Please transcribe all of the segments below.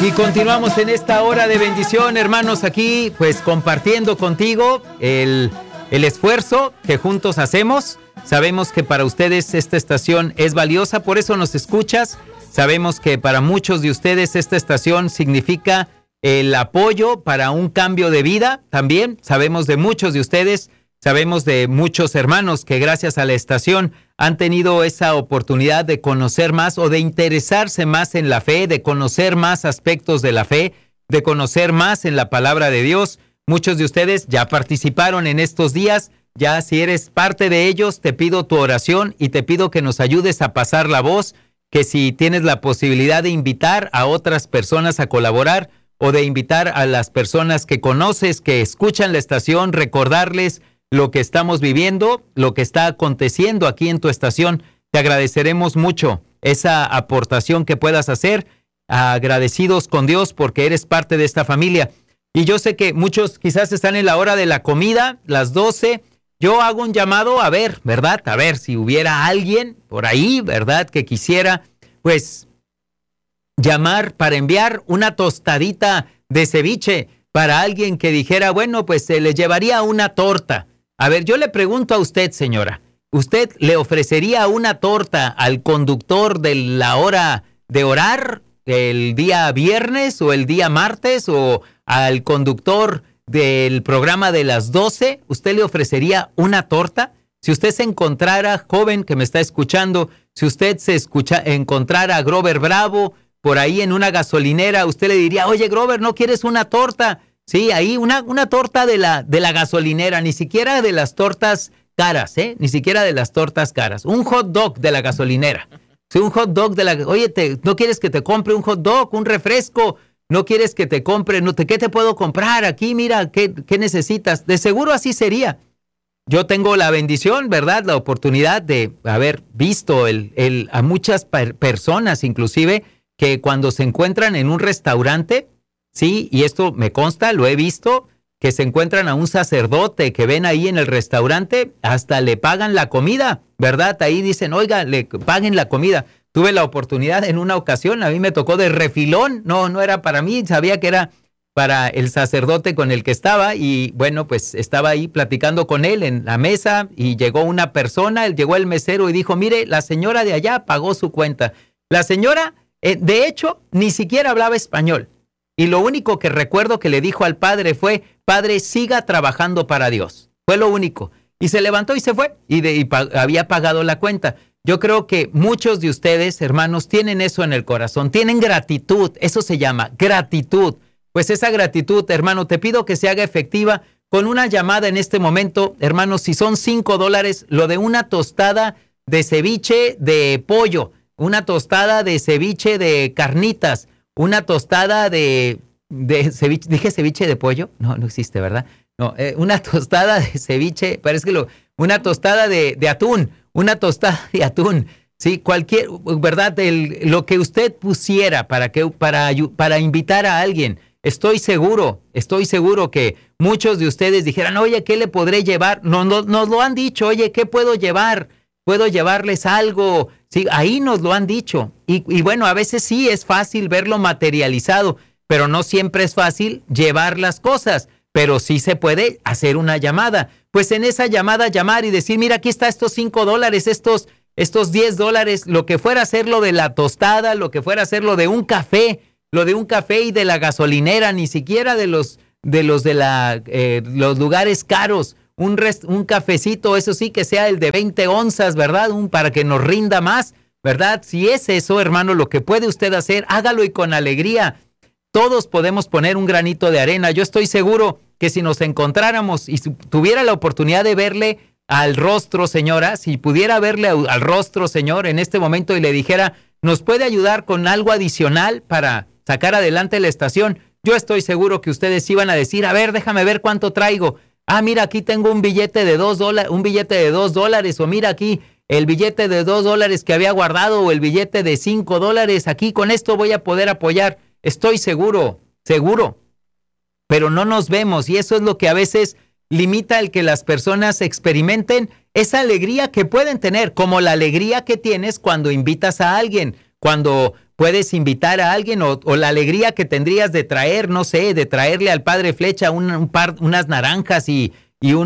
Y continuamos en esta hora de bendición, hermanos, aquí pues compartiendo contigo el esfuerzo que juntos hacemos. Sabemos que para ustedes esta estación es valiosa, por eso nos escuchas. Sabemos que para muchos de ustedes esta estación significa el apoyo para un cambio de vida también. Sabemos de muchos de ustedes, sabemos de muchos hermanos que gracias a la estación han tenido esa oportunidad de conocer más o de interesarse más en la fe, de conocer más aspectos de la fe, de conocer más en la palabra de Dios. Muchos de ustedes ya participaron en estos días. Ya si eres parte de ellos, te pido tu oración y te pido que nos ayudes a pasar la voz, que si tienes la posibilidad de invitar a otras personas a colaborar o de invitar a las personas que conoces, que escuchan la estación, recordarles lo que estamos viviendo, lo que está aconteciendo aquí en tu estación. Te agradeceremos mucho esa aportación que puedas hacer, agradecidos con Dios porque eres parte de esta familia. Y yo sé que muchos quizás están en la hora de la comida, las 12. Yo hago un llamado a ver, ¿verdad? A ver si hubiera alguien por ahí, ¿verdad? Que quisiera, pues, llamar para enviar una tostadita de ceviche para alguien que dijera, bueno, pues se le llevaría una torta. A ver, yo le pregunto a usted, señora, ¿usted le ofrecería una torta al conductor de la hora de orar el día viernes o el día martes o al conductor del programa de las 12? ¿Usted le ofrecería una torta? Si usted se encontrara, joven que me está escuchando, si usted encontrara a Grover Bravo por ahí en una gasolinera, usted le diría, oye, Grover, ¿no quieres una torta? Sí, ahí una torta de la gasolinera, ni siquiera de las tortas caras, ni siquiera de las tortas caras. Un hot dog de la gasolinera. Sí, un hot dog de la... Oye, ¿no quieres que te compre un hot dog, un refresco? ¿No quieres que te compre? ¿Qué te puedo comprar aquí? Mira, ¿qué necesitas? De seguro así sería. Yo tengo la bendición, ¿verdad? La oportunidad de haber visto a muchas personas, inclusive, que cuando se encuentran en un restaurante, sí, y esto me consta, lo he visto, que se encuentran a un sacerdote que ven ahí en el restaurante, hasta le pagan la comida, ¿verdad? Ahí dicen, oiga, le paguen la comida. Tuve la oportunidad en una ocasión, a mí me tocó de refilón, no era para mí, sabía que era para el sacerdote con el que estaba y bueno, pues estaba ahí platicando con él en la mesa y llegó una persona, llegó el mesero y dijo, mire, la señora de allá pagó su cuenta. La señora, de hecho, ni siquiera hablaba español. Y lo único que recuerdo que le dijo al padre fue, padre, siga trabajando para Dios. Fue lo único. Y se levantó y se fue y había pagado la cuenta. Yo creo que muchos de ustedes, hermanos, tienen eso en el corazón. Tienen gratitud. Eso se llama gratitud. Pues esa gratitud, hermano, te pido que se haga efectiva con una llamada en este momento. Hermanos, si son $5, lo de una tostada de ceviche de pollo, una tostada de ceviche de carnitas, una tostada de ceviche, ¿dije ceviche de pollo? No existe, ¿verdad? No, una tostada de ceviche, parece que una tostada de atún, una tostada de atún, sí, cualquier, ¿verdad? Lo que usted pusiera para invitar a alguien. Estoy seguro que muchos de ustedes dijeran, oye, ¿qué le podré llevar? Nos lo han dicho, oye, ¿qué puedo llevar? ¿Puedo llevarles algo? Sí, ahí nos lo han dicho. Y bueno, a veces sí es fácil verlo materializado, pero no siempre es fácil llevar las cosas. Pero sí se puede hacer una llamada. Pues en esa llamada llamar y decir, mira, aquí está estos $5, estos $10, lo que fuera a ser lo de la tostada, lo que fuera a ser lo de un café y de la gasolinera, ni siquiera de los lugares caros. Un cafecito, eso sí, que sea el de 20 onzas, ¿verdad? Para que nos rinda más, ¿verdad? Si es eso, hermano, lo que puede usted hacer, hágalo y con alegría. Todos podemos poner un granito de arena. Yo estoy seguro que si nos encontráramos y tuviera la oportunidad de verle al rostro, señora, si pudiera verle al rostro, señor, en este momento y le dijera, ¿nos puede ayudar con algo adicional para sacar adelante la estación? Yo estoy seguro que ustedes iban a decir, a ver, déjame ver cuánto traigo. Ah, mira, aquí tengo un billete de $2, o mira aquí el billete de $2 que había guardado, o el billete de $5, aquí con esto voy a poder apoyar. Estoy seguro, pero no nos vemos y eso es lo que a veces limita el que las personas experimenten esa alegría que pueden tener, como la alegría que tienes cuando invitas a alguien, cuando puedes invitar a alguien o la alegría que tendrías de traer, no sé, de traerle al padre Flecha unas naranjas y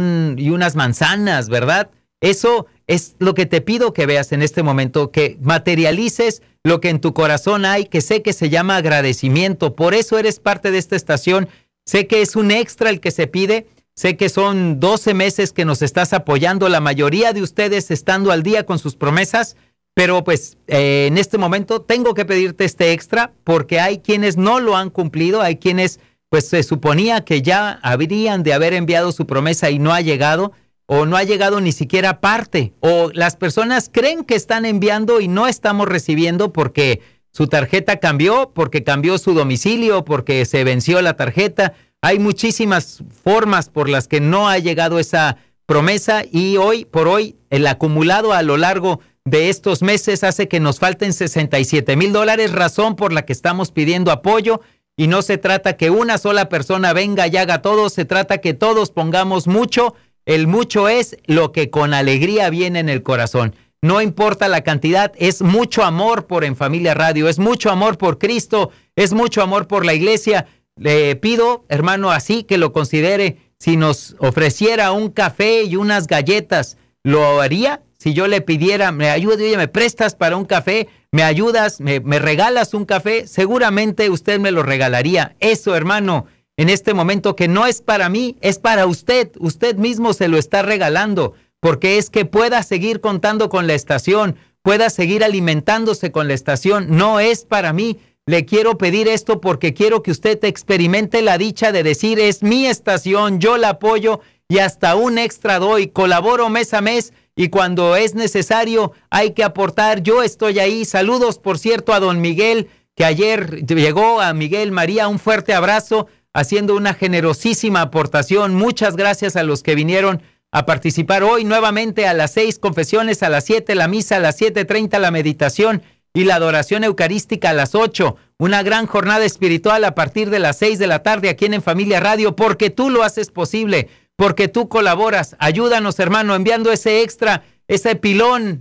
unas manzanas, ¿verdad? Eso es lo que te pido que veas en este momento, que materialices lo que en tu corazón hay, que sé que se llama agradecimiento. Por eso eres parte de esta estación. Sé que es un extra el que se pide. Sé que son 12 meses que nos estás apoyando, la mayoría de ustedes estando al día con sus promesas, pero pues en este momento tengo que pedirte este extra porque hay quienes no lo han cumplido, hay quienes pues se suponía que ya habrían de haber enviado su promesa y no ha llegado, o no ha llegado ni siquiera parte, o las personas creen que están enviando y no estamos recibiendo porque su tarjeta cambió, porque cambió su domicilio, porque se venció la tarjeta. Hay muchísimas formas por las que no ha llegado esa promesa y hoy por hoy el acumulado a lo largo de estos meses hace que nos falten $67,000, razón por la que estamos pidiendo apoyo. Y no se trata que una sola persona venga y haga todo, se trata que todos pongamos mucho. El mucho es lo que con alegría viene en el corazón. No importa la cantidad, es mucho amor por En Familia Radio, es mucho amor por Cristo, es mucho amor por la iglesia. Le pido, hermano, así que lo considere. Si nos ofreciera un café y unas galletas, ¿lo haría? Si yo le pidiera, me ayuda, oye, me prestas para un café, me ayudas, me regalas un café, seguramente usted me lo regalaría. Eso, hermano, en este momento que no es para mí, es para usted. Usted mismo se lo está regalando, porque es que pueda seguir contando con la estación, pueda seguir alimentándose con la estación. No es para mí. Le quiero pedir esto porque quiero que usted experimente la dicha de decir, es mi estación, yo la apoyo y hasta un extra doy, colaboro mes a mes y cuando es necesario hay que aportar, yo estoy ahí. Saludos, por cierto, a don Miguel, que ayer llegó, a Miguel María, un fuerte abrazo, haciendo una generosísima aportación. Muchas gracias a los que vinieron a participar hoy nuevamente a las 6 confesiones, a las 7 la misa, a las 7:30 la meditación y la adoración eucarística a las 8. Una gran jornada espiritual a partir de las 6 de la tarde aquí en Familia Radio, porque tú lo haces posible, porque tú colaboras. Ayúdanos, hermano, enviando ese extra, ese pilón,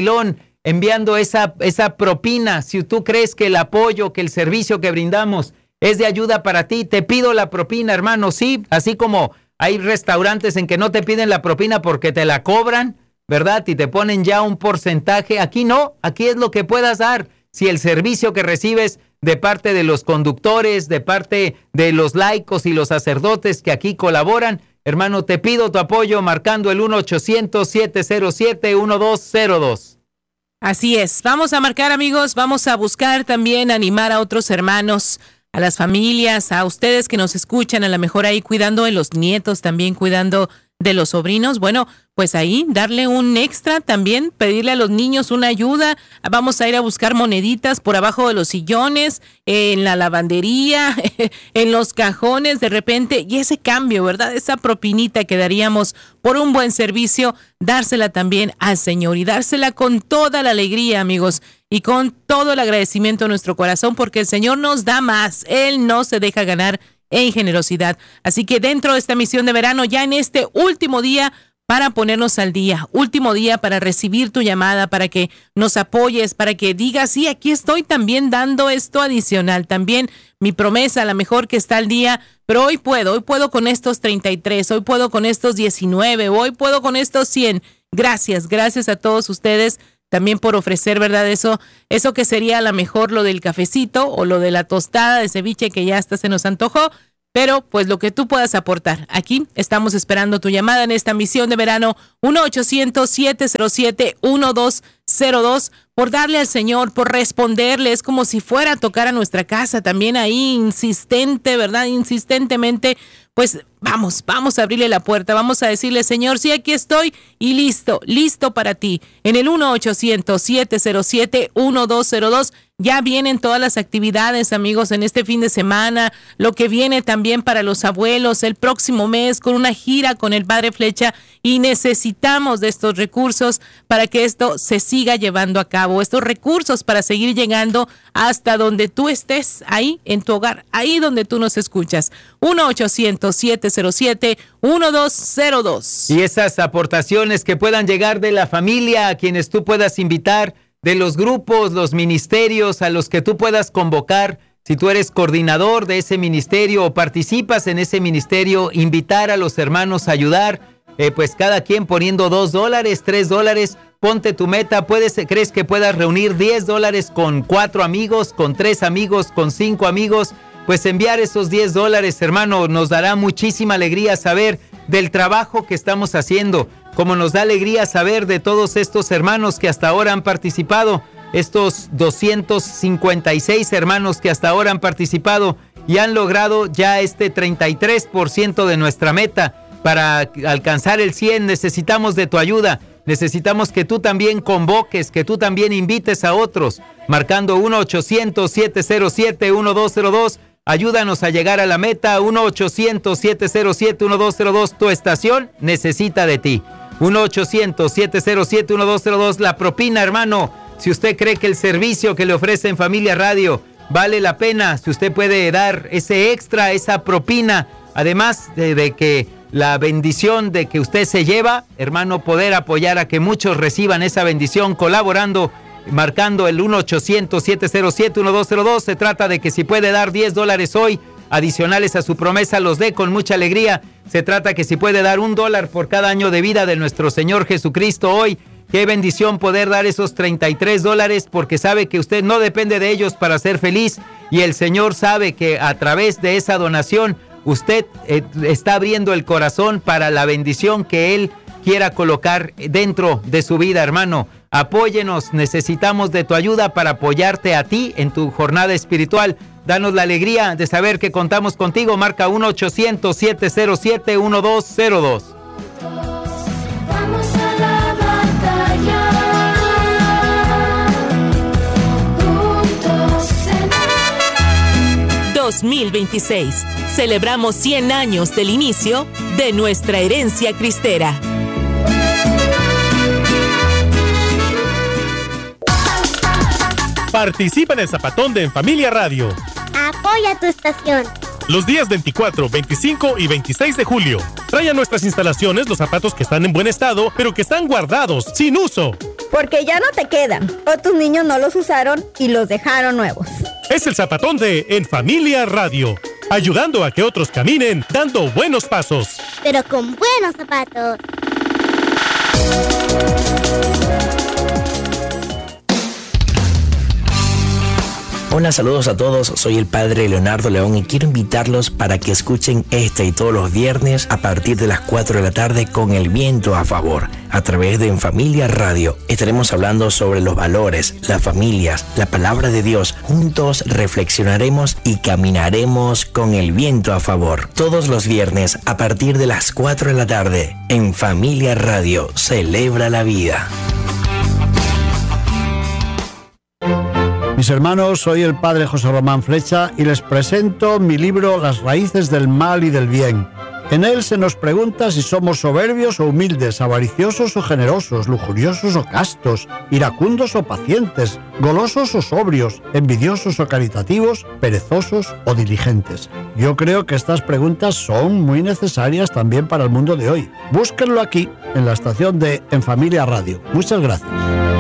enviando esa propina. Si tú crees que el apoyo, que el servicio que brindamos es de ayuda para ti, te pido la propina, hermano. Sí, así como hay restaurantes en que no te piden la propina porque te la cobran, ¿verdad? Y te ponen ya un porcentaje. Aquí no, aquí es lo que puedas dar. Si el servicio que recibes de parte de los conductores, de parte de los laicos y los sacerdotes que aquí colaboran, hermano, te pido tu apoyo marcando el 1-800-707-1202. Así es, vamos a marcar, amigos, vamos a buscar también animar a otros hermanos, a las familias, a ustedes que nos escuchan, a lo mejor ahí cuidando de los nietos, también cuidando de los sobrinos. Bueno, pues ahí darle un extra también, pedirle a los niños una ayuda. Vamos a ir a buscar moneditas por abajo de los sillones, en la lavandería, en los cajones de repente, y ese cambio, ¿verdad? Esa propinita que daríamos por un buen servicio, dársela también al Señor y dársela con toda la alegría, amigos, y con todo el agradecimiento a nuestro corazón, porque el Señor nos da más, Él no se deja ganar en generosidad. Así que dentro de esta misión de verano, ya en este último día para ponernos al día, último día para recibir tu llamada, para que nos apoyes, para que digas, sí, aquí estoy también dando esto adicional, también mi promesa, a lo mejor que está al día, pero hoy puedo con estos 33, hoy puedo con estos 19, hoy puedo con estos 100. Gracias a todos ustedes también por ofrecer, ¿verdad? Eso que sería a lo mejor lo del cafecito o lo de la tostada de ceviche que ya hasta se nos antojó, pero pues lo que tú puedas aportar. Aquí estamos esperando tu llamada en esta misión de verano, 1-800-707-1202, por darle al Señor, por responderle. Es como si fuera a tocar a nuestra casa, también ahí insistente, ¿verdad? Insistentemente, pues vamos a abrirle la puerta, vamos a decirle, Señor, sí, aquí estoy y listo para ti. En el 1-800-707-1202 ya vienen todas las actividades, amigos, en este fin de semana, lo que viene también para los abuelos, el próximo mes con una gira con el Padre Flecha, y necesitamos de estos recursos para que esto se siga llevando a cabo, estos recursos para seguir llegando hasta donde tú estés, ahí en tu hogar, ahí donde tú nos escuchas. 1-800-707-1202. Y esas aportaciones que puedan llegar de la familia, a quienes tú puedas invitar, de los grupos, los ministerios a los que tú puedas convocar. Si tú eres coordinador de ese ministerio o participas en ese ministerio, invitar a los hermanos a ayudar, pues cada quien poniendo $2, $3, ponte tu meta. ¿Crees que puedas reunir $10 con 4 amigos, con 3 amigos, con 5 amigos? Pues enviar esos $10, hermano, nos dará muchísima alegría saber del trabajo que estamos haciendo, como nos da alegría saber de todos estos hermanos que hasta ahora han participado, estos 256 hermanos que hasta ahora han participado y han logrado ya este 33% de nuestra meta. Para alcanzar el 100 necesitamos de tu ayuda. Necesitamos que tú también convoques, que tú también invites a otros, marcando 1-800-707-1202. Ayúdanos a llegar a la meta. 1-800-707-1202. Tu estación necesita de ti. 1-800-707-1202. La propina, hermano. Si usted cree que el servicio que le ofrece en Familia Radio vale la pena, si usted puede dar ese extra, esa propina, además de que la bendición de que usted se lleva, hermano, poder apoyar a que muchos reciban esa bendición colaborando, marcando el 1-800-707-1202. Se trata de que si puede dar $10 hoy, adicionales a su promesa, los dé con mucha alegría. Se trata que si puede dar $1 por cada año de vida de nuestro Señor Jesucristo hoy, qué bendición poder dar esos $33, porque sabe que usted no depende de ellos para ser feliz, y el Señor sabe que a través de esa donación usted está abriendo el corazón para la bendición que Él quiera colocar dentro de su vida, hermano. Apóyenos, necesitamos de tu ayuda para apoyarte a ti en tu jornada espiritual. Danos la alegría de saber que contamos contigo. Marca 1-800-707-1202. Vamos a la batalla, juntos en 2026. Celebramos 100 años del inicio de nuestra herencia cristera. Participa en el Zapatón de En Familia Radio. Apoya tu estación. Los días 24, 25 y 26 de julio. Trae a nuestras instalaciones los zapatos que están en buen estado, pero que están guardados, sin uso. Porque ya no te quedan, o tus niños no los usaron y los dejaron nuevos. Es el Zapatón de En Familia Radio, ayudando a que otros caminen dando buenos pasos. Pero con buenos zapatos. Hola, saludos a todos, soy el Padre Leonardo León y quiero invitarlos para que escuchen este y todos los viernes a partir de las 4 de la tarde con El Viento a Favor, a través de En Familia Radio. Estaremos hablando sobre los valores, las familias, la palabra de Dios. Juntos reflexionaremos y caminaremos con el viento a favor. Todos los viernes a partir de las 4 de la tarde, En Familia Radio, celebra la vida. Mis hermanos, soy el Padre José Román Flecha y les presento mi libro Las raíces del mal y del bien. En él se nos pregunta si somos soberbios o humildes, avariciosos o generosos, lujuriosos o castos, iracundos o pacientes, golosos o sobrios, envidiosos o caritativos, perezosos o diligentes. Yo creo que estas preguntas son muy necesarias también para el mundo de hoy. Búsquenlo aquí, en la estación de En Familia Radio. Muchas gracias.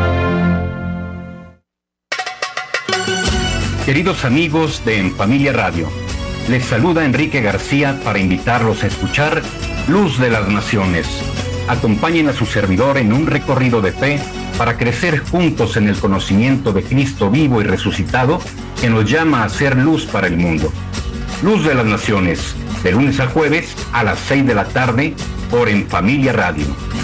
Queridos amigos de En Familia Radio, les saluda Enrique García para invitarlos a escuchar Luz de las Naciones. Acompañen a su servidor en un recorrido de fe para crecer juntos en el conocimiento de Cristo vivo y resucitado, que nos llama a ser luz para el mundo. Luz de las Naciones, de lunes a jueves a las 6 de la tarde por En Familia Radio.